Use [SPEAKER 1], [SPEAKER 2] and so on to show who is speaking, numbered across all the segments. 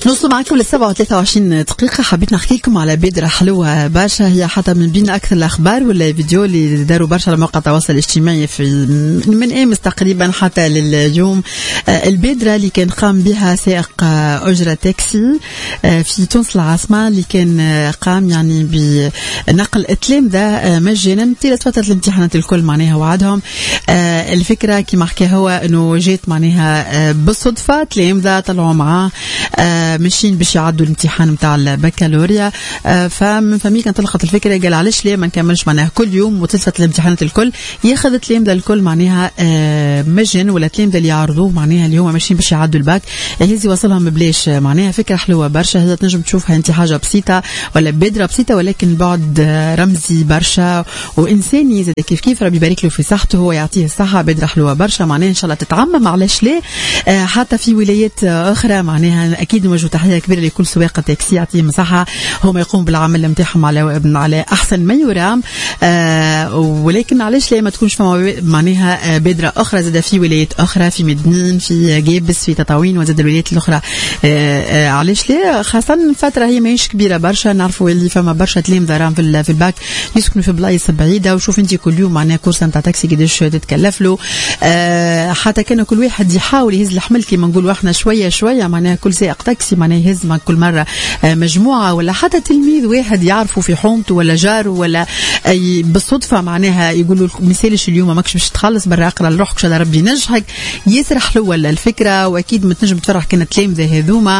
[SPEAKER 1] نوصل معكم ل27 دقيقة. حبيت نحكي لكم على بادرة حلوة برشا، هي حتى من بين أكثر الأخبار ولا فيديو اللي داروا برشا على مواقع التواصل الاجتماعي من أمس تقريبا حتى لليوم. البادرة اللي كان قام بها سائق أجرة تاكسي في تونس العاصمة، اللي كان قام يعني بنقل التلامذة مجانا طيلة فترة الامتحانات الكل معناها وعدهم. الفكرة كما حكى هو أنه جات معناها بالصدفة تلامذة طلعوا معاه ماشيين باش يعدوا الامتحان متاع البكالوريا، فمن فمي كانت طلقت الفكرة قال علاش ليه ما نكملش معناها كل يوم وتلفة الامتحانات الكل ياخذ التلامذة الكل معناها مجن، ولا التلامذة اللي يعرضوه معناها اللي هما ماشيين باش يعدوا الباك هذي وصلهم ببلاش. معناها فكرة حلوة برشا، هذا تنجم تشوفها انت حاجة بسيطة ولا بادرة بسيطة، ولكن بعد رمزي برشا وإنساني زي كيف ربي يبارك له في صحته هو يعطيه الصحة. بادرة حلوة برشا معناها إن شاء الله تتعمم، علاش ليه حتى في ولايات أخرى معناها أكيد نوجه تحية كبيرة لكل سواق التاكسي يعطيهم الصحة، هم يقوم بالعمل نتاعهم على أحسن ما يرام. ولكن علاش ليه ما تكونش معناها بادرة أخرى زاد في ولايات أخرى، في مدنين، في جابس، في تطاوين وزاد الولايات الأخرى. علاش ليه خاصة الفترة هي ماهيش كبيرة برشا، نعرفوا اللي فما برشا تلامذة راهم في الباك يسكنوا في بلايص بعيدة، وشوف انت كل يوم معناها كورسة نتاع تاكسي قداش تتكلف له. حتى كان كل واحد يحاول يهز الحمل كيما نقولوا احنا شوية شوية، معناها كل سائق تاكسي معناها يهز كل مرة مجموعة ولا حتى تلميذ واحد يعرفه في حومته ولا جاره ولا بالصدفة معناها يقولوا مثالش اليوم ماكش باش تخلص برا اقرا لروحك شاء الله ربي ينجحك، يسرح له ولا الفكرة. واكيد ما تنجم تفرح كانت تلامذة هذوما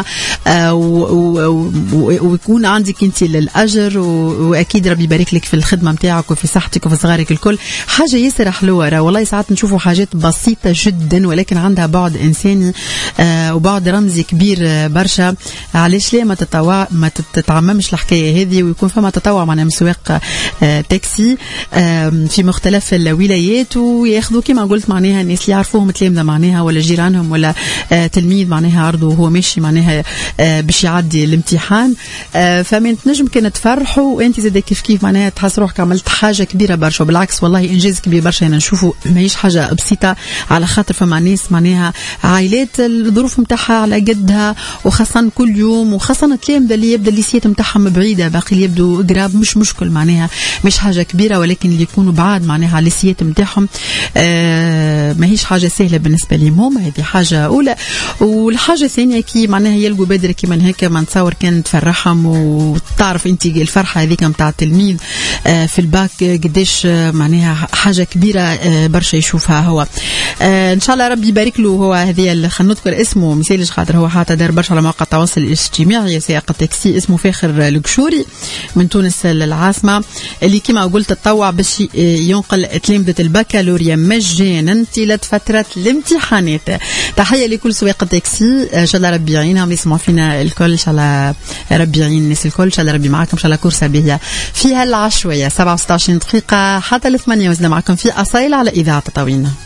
[SPEAKER 1] ويكون عندك انت للاجر، واكيد ربي يبارك لك في الخدمة نتاعك وفي صحتك وفي صغارك الكل. حاجة يسرح له والله ساعات نشوفوا حاجات بسيطة جدا ولكن عندها بعد انساني وبعد رمزي كبير برشا. علاش ليه ما تتعممش الحكايه هذه ويكون فما تطوع مع مسواق تاكسي في مختلف الولايات، وياخذوا كما قلت معناها الناس اللي يعرفوهم تلامذه معناها ولا جيرانهم ولا تلميذ معناها عرضوا وهو ماشي معناها باش يعدي الامتحان. فمن تنجم كانت تفرحوا وانت زاد كيف معناها تحس روحك عملت حاجه كبيره برشا، بالعكس والله انجاز كبير برشا. انا نشوفوا ماهيش حاجه بسيطه، على خاطر فما ناس معناها عائلات الظروف نتاعها على قدها، وخاصه كل يوم، وخاصه التلامذه اللي يبدا الليسيات نتاعهم بعيده باقي اللي يبدوا قراب مش مشكل معناها مش حاجه كبيره، ولكن اللي يكونوا بعاد معناها على الليسيات نتاعهم ماهيش حاجه سهله بالنسبه لهم. هذه حاجه اولى. والحاجه الثانيه كي معناها يلقوا بادره كيما هكا ما نتصور كانت تفرحهم، وتعرف انت الفرحه هذيك نتاع التلميذ في الباك قداش معناها حاجه كبيره برشا يشوفها هو. ان شاء الله ربي يبارك له. هو هذه خلينا نذكر اسمه مثالش خاطر هو حتى دار برشا على مواقع التواصل الاجتماعي، سائق التاكسي اسمه فاخر القشوري من تونس العاصمه، اللي كما قلت تطوع باش ينقل تلامذة البكالوريا مجانا طيلة فترة الامتحانات. تحية لكل سواق التاكسي، ان شاء الله ربي يعينهم يسمعوا فينا الكل، ان شاء الله ربي يعين الناس الكل، ان شاء الله ربي معاكم، ان شاء الله كورسة باهية فيها العشوية. 27 دقيقة حتى 8 وزنا معكم في أصيل على إذاعة تطاوين.